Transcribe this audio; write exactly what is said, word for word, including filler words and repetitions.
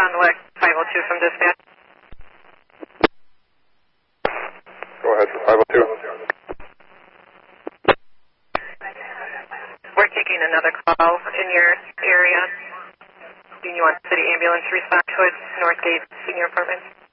Fond du Lac five oh two from dispatch. Go ahead for five oh two. We're taking another call in your area. Do you want city ambulance response towards Northgate Senior Apartments?